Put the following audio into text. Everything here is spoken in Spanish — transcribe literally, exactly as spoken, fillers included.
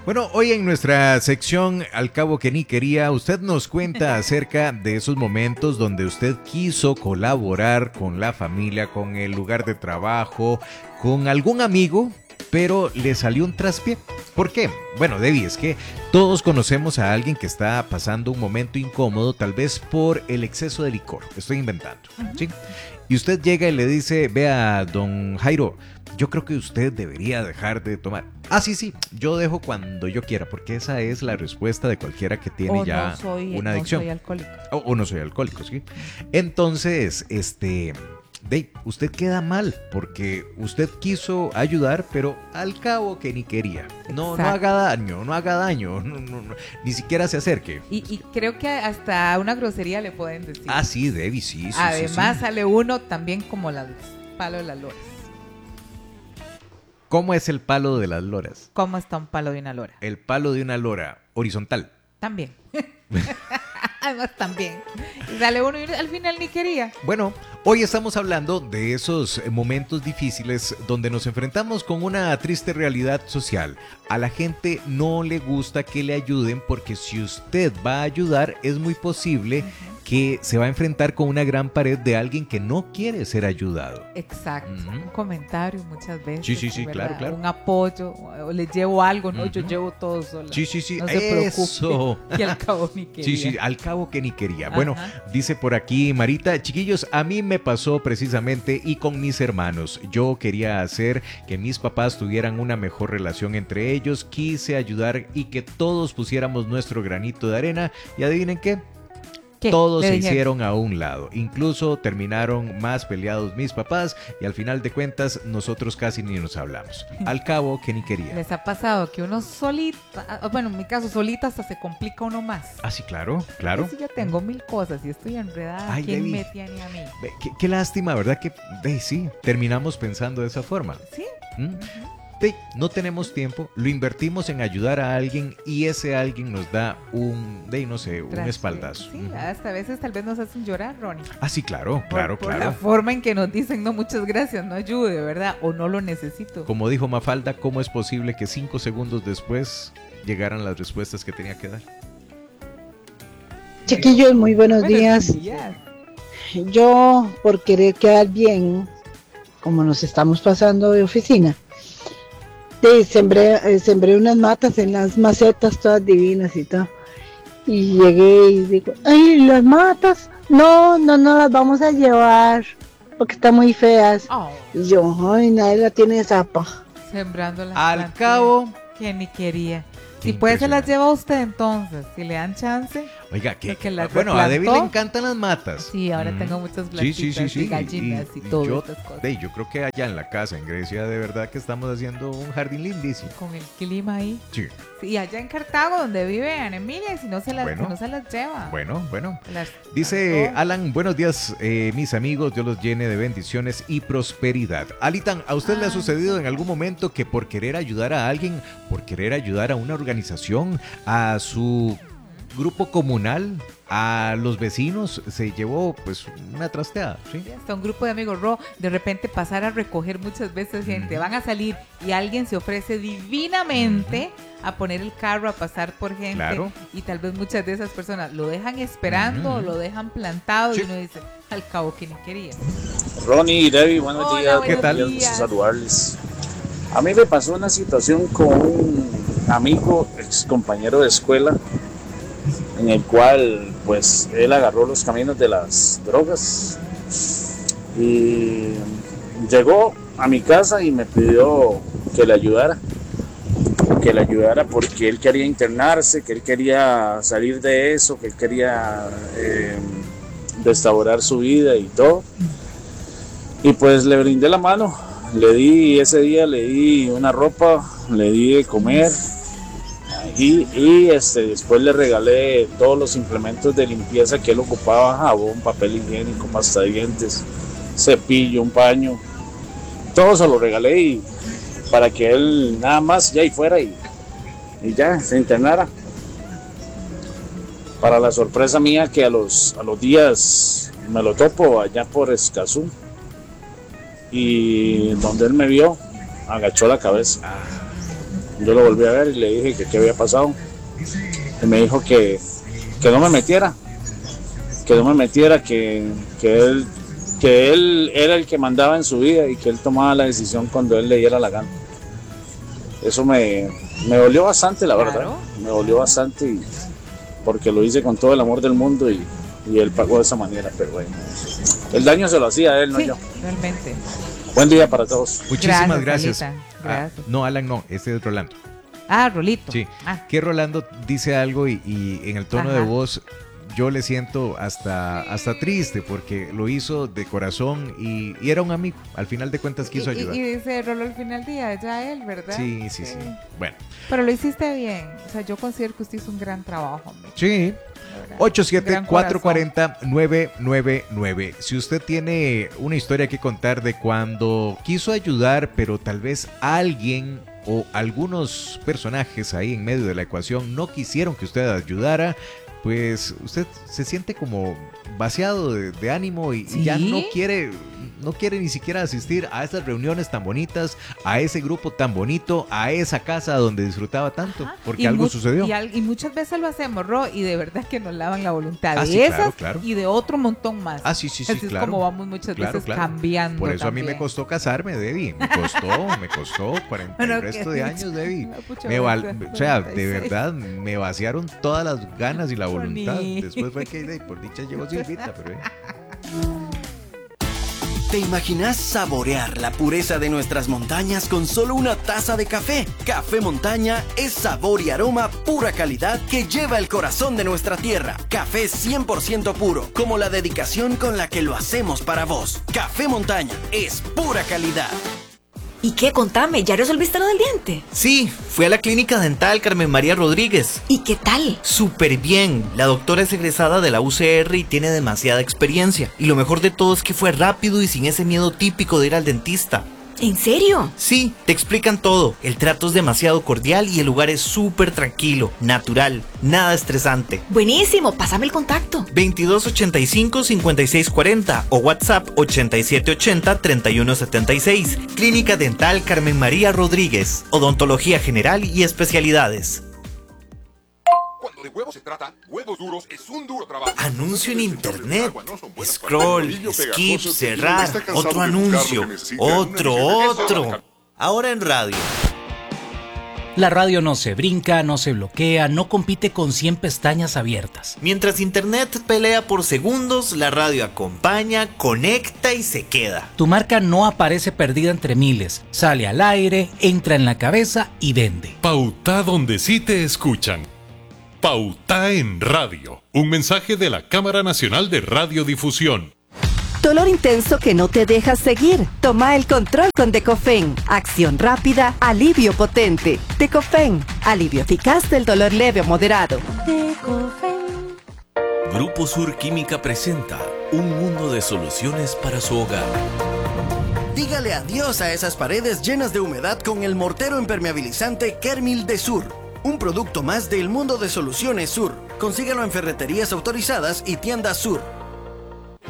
Bueno, hoy en nuestra sección Al cabo que ni quería, usted nos cuenta acerca de esos momentos donde usted quiso colaborar con la familia, con el lugar de trabajo, con algún amigo, pero le salió un traspié. ¿Por qué? Bueno, Debbie, es que todos conocemos a alguien que está pasando un momento incómodo, tal vez por el exceso de licor. Estoy inventando, uh-huh. ¿sí? Y usted llega y le dice, vea, don Jairo, yo creo que usted debería dejar de tomar. Ah, sí, sí, yo dejo cuando yo quiera, porque esa es la respuesta de cualquiera que tiene o ya no soy, una adicción. No soy alcohólico. O, o no soy alcohólico, sí. Entonces, este... de, usted queda mal porque usted quiso ayudar, pero al cabo que ni quería. No, no haga daño, no haga daño, no, no, no, ni siquiera se acerque. Y, y creo que hasta una grosería le pueden decir. Ah, sí, Debbie, sí, sí. Además sí, sí. sale uno también como el palo de las loras. ¿Cómo es el palo de las loras? ¿Cómo está un palo de una lora? El palo de una lora, horizontal. También. Además también. Y sale uno y al final ni quería. Bueno, hoy estamos hablando de esos momentos difíciles donde nos enfrentamos con una triste realidad social. A la gente no le gusta que le ayuden porque si usted va a ayudar es muy posible uh-huh. que se va a enfrentar con una gran pared de alguien que no quiere ser ayudado. Exacto. Uh-huh. Un comentario muchas veces. Sí, sí, sí, ¿verdad? claro, claro. Un apoyo, o le llevo algo, no, uh-huh. yo llevo todo sola. Sí, sí, sí. No se Eso. preocupe. Y al cabo ni quería. Sí, sí, al cabo que ni quería. Ajá. Bueno, dice por aquí Marita, chiquillos, a mí me pasó precisamente y con mis hermanos. Yo quería hacer que mis papás tuvieran una mejor relación entre ellos, quise ayudar y que todos pusiéramos nuestro granito de arena y adivinen qué. ¿Qué? Todos se dijeron? Hicieron a un lado, incluso terminaron más peleados mis papás y al final de cuentas nosotros casi ni nos hablamos. Al cabo que ni quería. ¿Les ha pasado que uno solita, bueno en mi caso solita hasta se complica uno más? Ah, sí, claro, claro. Si ya tengo mil cosas y estoy enredada, ay, ¿quién Debbie, me tiene a mí? Qué, qué lástima, ¿verdad? Que ve, sí, terminamos pensando de esa forma. Sí. ¿Mm? Uh-huh. Sí, no tenemos tiempo, lo invertimos en ayudar a alguien y ese alguien nos da un, de no sé, un Tras, espaldazo. Sí, uh-huh. hasta a veces tal vez nos hacen llorar, Ronnie. Ah, sí, claro, claro, por, claro. Por la forma en que nos dicen, no, muchas gracias, no ayude, ¿verdad? O no lo necesito. Como dijo Mafalda, ¿cómo es posible que cinco segundos después llegaran las respuestas que tenía que dar? Chiquillos, muy buenos, buenos días. días. Yo, por querer quedar bien, como nos estamos pasando de oficina, Sí, sembré, eh, sembré unas matas en las macetas todas divinas y todo. Y llegué y digo, ay, las matas, no, no, no las vamos a llevar porque están muy feas. Oh. Y yo, ay, nadie la tiene zapa. Sembrando las Al cabo que ni quería. Si puede se las lleva usted entonces, si le dan chance. Oiga, que, que bueno, replantó. A Debbie le encantan las matas. Sí, ahora mm. tengo muchas plantitas sí, sí, sí, sí. y gallinas y, y, y todo yo, estas cosas. De, yo creo que allá en la casa, en Grecia, de verdad que estamos haciendo un jardín lindísimo. Con el clima ahí. Sí. Sí, y allá en Cartago, donde vive Ana Emilia, si no se las, bueno, no se las lleva. Bueno, bueno. Las, Dice las Alan, buenos días, eh, mis amigos, Dios los llene de bendiciones y prosperidad. Alitan, ¿a usted ah, le ha sucedido sí. en algún momento que por querer ayudar a alguien, por querer ayudar a una organización, a su grupo comunal, a los vecinos, se llevó pues una trasteada, ¿sí? Hasta un grupo de amigos, Ro, de repente pasar a recoger muchas veces gente, uh-huh. van a salir y alguien se ofrece divinamente uh-huh. a poner el carro, a pasar por gente, claro. y tal vez muchas de esas personas lo dejan esperando, uh-huh. o lo dejan plantado, sí. y uno dice, al cabo que ni quería. Ronnie y Debbie, buenos Hola, días, buenos ¿qué tal? días. Saludarles. A mí me pasó una situación con un amigo, ex compañero de escuela, en el cual pues él agarró los caminos de las drogas y llegó a mi casa y me pidió que le ayudara, que le ayudara porque él quería internarse, que él quería salir de eso, que él quería eh, restaurar su vida y todo. Y pues le brindé la mano, le di ese día, le di una ropa, le di de comer. Y, y este, después le regalé todos los implementos de limpieza que él ocupaba, jabón, papel higiénico, pasta de dientes, cepillo, un paño, todo se lo regalé y, para que él nada más ya y fuera y, y ya se internara. Para la sorpresa mía que a los, a los días me lo topo allá por Escazú y donde él me vio agachó la cabeza. Yo lo volví a ver y le dije que qué había pasado. Y me dijo que, que no me metiera, que no me metiera, que, que, él, que él era el que mandaba en su vida y que él tomaba la decisión cuando él le diera la gana. Eso me, me dolió bastante, la verdad. Claro. Me dolió bastante y, porque lo hice con todo el amor del mundo y, y él pagó de esa manera, pero bueno, el daño se lo hacía a él, no sí, yo. Realmente. Buen día para todos. Muchísimas gracias. gracias. gracias. Ah, no, Alan, no, este es Rolando. Ah, Rolito. Sí, ah. que Rolando dice algo y, y en el tono Ajá. de voz yo le siento hasta, hasta triste porque lo hizo de corazón y, y era un amigo. Al final de cuentas quiso y, ayudar. Y, y dice Rolo al final del día, ya él, ¿verdad? Sí, sí, sí, sí. Bueno. Pero lo hiciste bien. O sea, yo considero que usted hizo un gran trabajo, amigo. Sí. ocho siete cuatro cuatro cero nueve nueve nueve. Si usted tiene una historia que contar de cuando quiso ayudar, pero tal vez alguien o algunos personajes ahí en medio de la ecuación no quisieron que usted ayudara, pues usted se siente como vaciado de, de ánimo y, ¿sí? y ya no quiere, no quiere ni siquiera asistir a esas reuniones tan bonitas, a ese grupo tan bonito, a esa casa donde disfrutaba tanto, Ajá. porque y algo sucedió. Y, al, y muchas veces lo hacemos, Ro, y de verdad que nos lavan la voluntad ah, de sí, esas claro, claro. y de otro montón más. Ah, sí, sí, sí, Así claro. es como vamos muchas claro, veces claro. cambiando. Por eso también. a mí me costó casarme, Debbie. Me costó, me costó cuarenta bueno, el resto de años, Debbie. Me val, o sea, de verdad, me vaciaron todas las ganas y la voluntad. Después fue que, por dicha, llegó Silvita, pero... Eh. ¿Te imaginas saborear la pureza de nuestras montañas con solo una taza de café? Café Montaña es sabor y aroma pura calidad que lleva el corazón de nuestra tierra. Café cien por ciento puro, como la dedicación con la que lo hacemos para vos. Café Montaña es pura calidad. ¿Y qué? Contame, ¿ya resolviste lo del diente? Sí, fui a la clínica dental Carmen María Rodríguez. ¿Y qué tal? Súper bien. La doctora es egresada de la U C R y tiene demasiada experiencia. Y lo mejor de todo es que fue rápido y sin ese miedo típico de ir al dentista. ¿En serio? Sí, te explican todo. El trato es demasiado cordial y el lugar es súper tranquilo, natural, nada estresante. Buenísimo, pásame el contacto. veintidós ochenta y cinco, cincuenta y seis cuarenta o WhatsApp ochenta y siete ochenta, treinta y uno setenta y seis. Clínica Dental Carmen María Rodríguez. Odontología general y especialidades. Cuando de huevos se trata, Huevos Duros es un duro trabajo. Anuncio en internet. Scroll, skip, cerrar. Otro anuncio. Otro, otro. Ahora en radio. La radio no se brinca, no se bloquea, no compite con cien pestañas abiertas. Mientras internet pelea por segundos, la radio acompaña, conecta y se queda. Tu marca no aparece perdida entre miles. Sale al aire, entra en la cabeza y vende. Pauta donde sí te escuchan. Pauta en radio. Un mensaje de la Cámara Nacional de Radiodifusión. Dolor intenso que no te deja seguir. Toma el control con Decofen. Acción rápida, alivio potente. Decofen, alivio eficaz del dolor leve o moderado. Decofen. Grupo Sur Química presenta un mundo de soluciones para su hogar. Dígale adiós a esas paredes llenas de humedad con el mortero impermeabilizante Kermil de Sur. Un producto más del mundo de soluciones Sur. Consíguelo en ferreterías autorizadas y tiendas Sur.